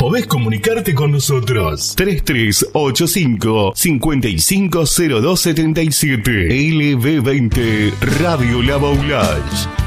podés comunicarte con nosotros. 3385-550277. LB20 Radio La Baulage.